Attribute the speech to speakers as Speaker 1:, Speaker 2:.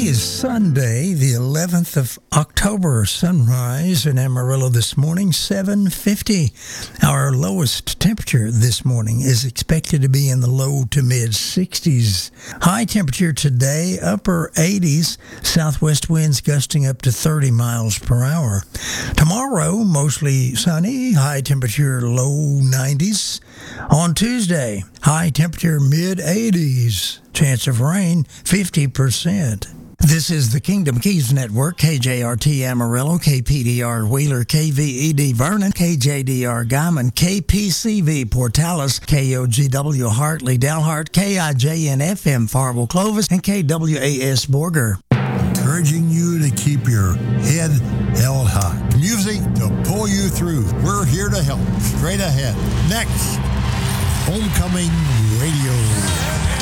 Speaker 1: is Sunday, the 11th of October. Sunrise in Amarillo this morning, 7:50. Our lowest temperature this morning is expected to be in the low to mid 60s. High temperature today, upper 80s. Southwest winds gusting up to 30 miles per hour. Tomorrow, mostly sunny, high temperature low 90s. On Tuesday, high temperature mid 80s. Chance of rain, 50%. This is the Kingdom Keys Network, KJRT Amarillo, KPDR Wheeler, KVED Vernon, KJDR Guyman, KPCV Portales, KOGW Hartley Dalhart, KIJN FM Farwell Clovis, and KWAS Borger.
Speaker 2: Encouraging you to keep your head held high. Music to pull you through. We're here to help. Straight ahead. Next, Homecoming Radio.